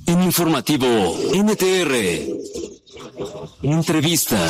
En Informativo NTR. Entrevista.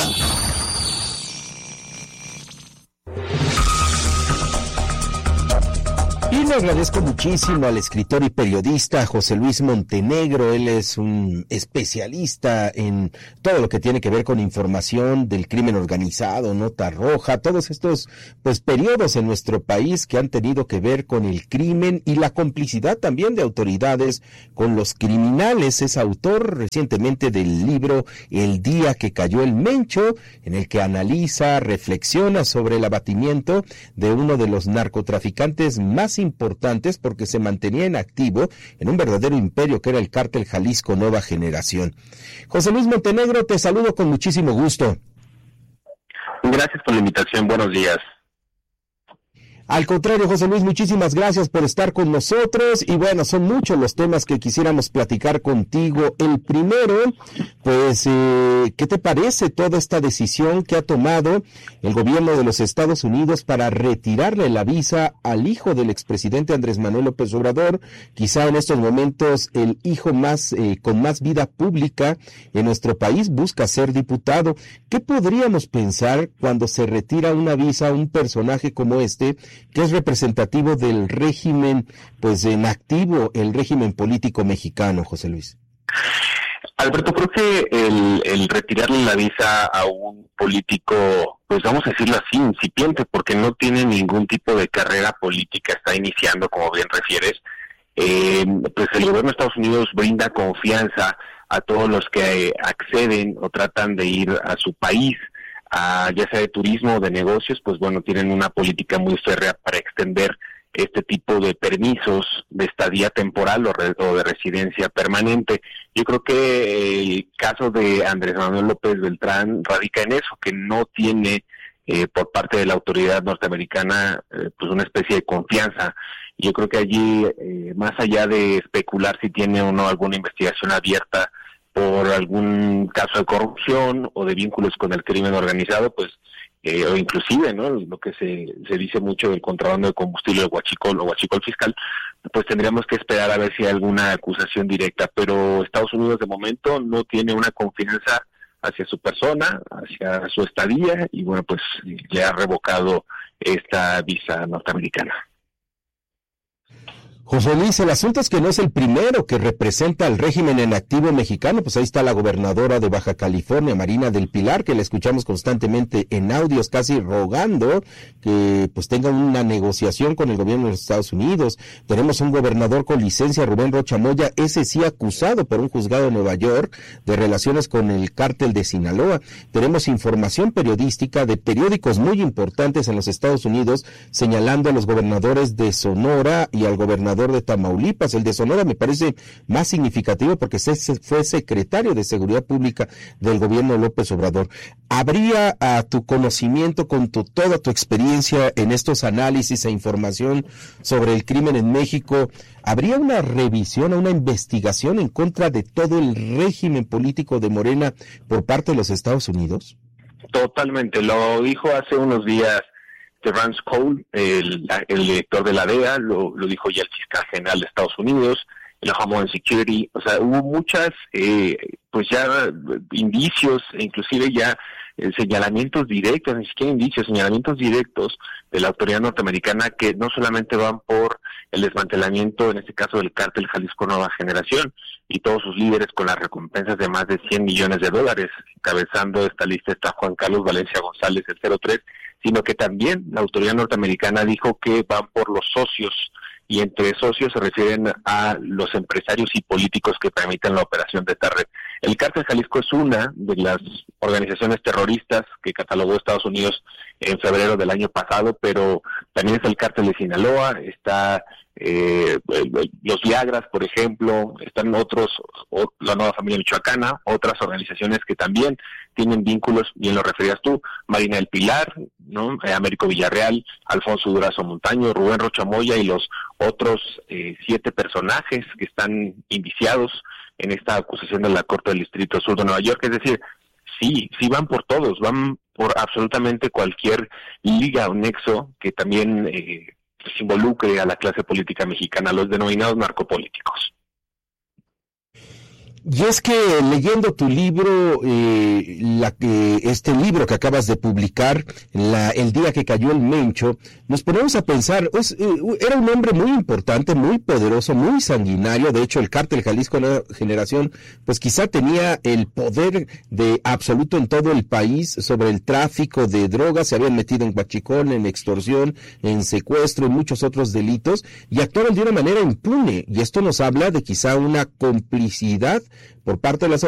Y le agradezco muchísimo al escritor y periodista José Luis Montenegro. Él es un especialista en todo lo que tiene que ver con información del crimen organizado, nota roja, todos estos periodos en nuestro país que han tenido que ver con el crimen y la complicidad también de autoridades con los criminales. Es autor recientemente del libro El día que cayó el Mencho, en el que analiza, reflexiona sobre el abatimiento de uno de los narcotraficantes más importantes, porque se mantenía en activo en un verdadero imperio que era el Cártel Jalisco Nueva Generación. José Luis Montenegro, te saludo con muchísimo gusto. Gracias por la invitación, buenos días. Al contrario, José Luis, muchísimas gracias por estar con nosotros. Y bueno, son muchos los temas que quisiéramos platicar contigo. El primero, ¿qué te parece toda esta decisión que ha tomado el gobierno de los Estados Unidos para retirarle la visa al hijo del expresidente Andrés Manuel López Obrador? Quizá en estos momentos el hijo con más vida pública en nuestro país busca ser diputado. ¿Qué podríamos pensar cuando se retira una visa a un personaje como este, que es representativo del régimen, en activo, el régimen político mexicano, José Luis? Alberto, creo que el retirarle la visa a un político, vamos a decirlo así, incipiente, porque no tiene ningún tipo de carrera política, está iniciando, como bien refieres, el gobierno de Estados Unidos brinda confianza a todos los que acceden o tratan de ir a su país, ya sea de turismo o de negocios, tienen una política muy férrea para extender este tipo de permisos de estadía temporal o de residencia permanente. Yo creo que el caso de Andrés Manuel López Beltrán radica en eso, que no tiene por parte de la autoridad norteamericana una especie de confianza. Yo creo que allí, más allá de especular si tiene o no alguna investigación abierta por algún caso de corrupción o de vínculos con el crimen organizado, o inclusive, ¿no?, lo que se dice mucho del contrabando de combustible, el huachicol o huachicol fiscal, tendríamos que esperar a ver si hay alguna acusación directa, pero Estados Unidos de momento no tiene una confianza hacia su persona, hacia su estadía, y le ha revocado esta visa norteamericana. José Luis, el asunto es que no es el primero que representa al régimen en activo mexicano. Ahí está la gobernadora de Baja California, Marina del Pilar, que la escuchamos constantemente en audios, casi rogando que tenga una negociación con el gobierno de los Estados Unidos. Tenemos un gobernador con licencia, Rubén Rocha Moya, ese sí acusado por un juzgado de Nueva York de relaciones con el cártel de Sinaloa. Tenemos información periodística de periódicos muy importantes en los Estados Unidos señalando a los gobernadores de Sonora y al gobernador de Tamaulipas. El de Sonora me parece más significativo porque fue secretario de Seguridad Pública del gobierno de López Obrador. ¿Habría, a tu conocimiento, con toda tu experiencia en estos análisis e información sobre el crimen en México, habría una revisión o una investigación en contra de todo el régimen político de Morena por parte de los Estados Unidos? Totalmente, lo dijo hace unos días Rance Cole, el director de la DEA, lo dijo ya el fiscal general de Estados Unidos, el Homeland Security. Hubo muchas, ya indicios, e inclusive ya señalamientos directos, ni siquiera indicios, señalamientos directos de la autoridad norteamericana, que no solamente van por el desmantelamiento, en este caso del cártel Jalisco Nueva Generación, y todos sus líderes con las recompensas de más de $100 millones. Encabezando esta lista está Juan Carlos Valencia González, el 03, sino que también la autoridad norteamericana dijo que van por los socios, y entre socios se refieren a los empresarios y políticos que permiten la operación de esta red. El Cártel Jalisco es una de las organizaciones terroristas que catalogó Estados Unidos en febrero del año pasado, pero también está el Cártel de Sinaloa, está los Viagras, por ejemplo, están otros, la Nueva Familia Michoacana, otras organizaciones que también tienen vínculos, bien lo referías tú, Marina del Pilar, ¿no?, Américo Villarreal, Alfonso Durazo Montaño, Rubén Rocha Moya y los otros 7 personajes que están indiciados en esta acusación de la Corte del Distrito Sur de Nueva York. Es decir, sí van por todos, van por absolutamente cualquier liga o nexo que también involucre a la clase política mexicana, los denominados narcopolíticos. Y es que leyendo tu libro, este libro que acabas de publicar, El día que cayó el Mencho, nos ponemos a pensar, era un hombre muy importante, muy poderoso, muy sanguinario. De hecho, el Cártel Jalisco Nueva Generación, pues quizá tenía el poder de absoluto en todo el país sobre el tráfico de drogas. Se habían metido en huachicol, en extorsión, en secuestro, en muchos otros delitos, y actuaron de una manera impune. Y esto nos habla de quizá una complicidad por parte de las